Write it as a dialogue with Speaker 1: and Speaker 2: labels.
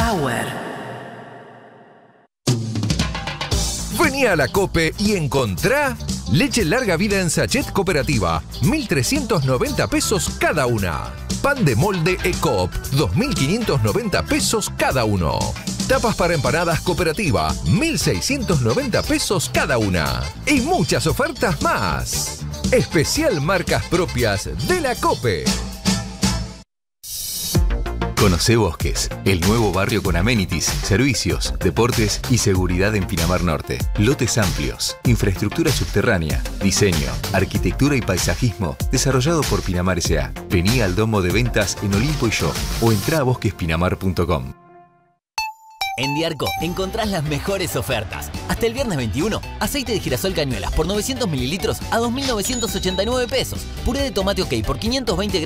Speaker 1: Power.
Speaker 2: Vení a la COPE y encontrá leche larga vida en sachet cooperativa, 1.390 pesos cada una. Pan de molde ECOOP, 2.590 pesos cada uno. Tapas para empanadas cooperativa, 1.690 pesos cada una. Y muchas ofertas más. Especial marcas propias de la COPE.
Speaker 3: Conocé Bosques, el nuevo barrio con amenities, servicios, deportes y seguridad en Pinamar Norte. Lotes amplios, infraestructura subterránea, diseño, arquitectura y paisajismo, desarrollado por Pinamar S.A. Vení al domo de ventas en Olimpo y Yo o entrá a bosquespinamar.com.
Speaker 4: En Diarco encontrás las mejores ofertas. Hasta el viernes 21, aceite de girasol Cañuelas por 900 mililitros a 2.989 pesos. Puré de tomate OK por 520 gramos